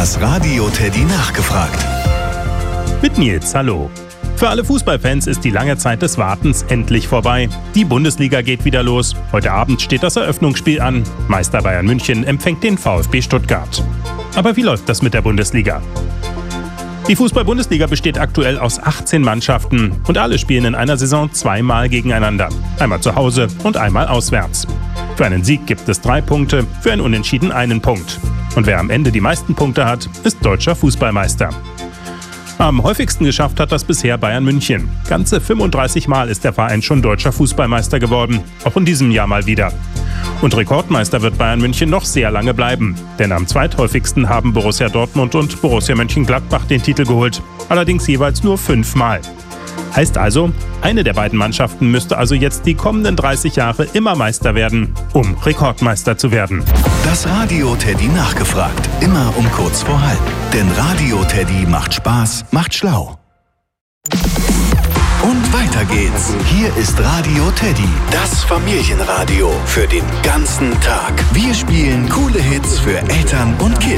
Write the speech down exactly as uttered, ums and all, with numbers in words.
Das Radio Teddy nachgefragt. Mit Nils, hallo. Für alle Fußballfans ist die lange Zeit des Wartens endlich vorbei. Die Bundesliga geht wieder los. Heute Abend steht das Eröffnungsspiel an. Meister Bayern München empfängt den VfB Stuttgart. Aber wie läuft das mit der Bundesliga? Die Fußball-Bundesliga besteht aktuell aus achtzehn Mannschaften und alle spielen in einer Saison zweimal gegeneinander. Einmal zu Hause und einmal auswärts. Für einen Sieg gibt es drei Punkte, für ein Unentschieden einen Punkt. Und wer am Ende die meisten Punkte hat, ist deutscher Fußballmeister. Am häufigsten geschafft hat das bisher Bayern München. Ganze fünfunddreißig Mal ist der Verein schon deutscher Fußballmeister geworden, auch in diesem Jahr mal wieder. Und Rekordmeister wird Bayern München noch sehr lange bleiben. Denn am zweithäufigsten haben Borussia Dortmund und Borussia Mönchengladbach den Titel geholt. Allerdings jeweils nur fünfmal. Heißt also, eine der beiden Mannschaften müsste also jetzt die kommenden dreißig Jahre immer Meister werden, um Rekordmeister zu werden. Das Radio Teddy nachgefragt. Immer um kurz vor halb. Denn Radio Teddy macht Spaß, macht schlau. Und weiter geht's. Hier ist Radio Teddy, das Familienradio für den ganzen Tag. Wir spielen coole Hits für Eltern und Kids.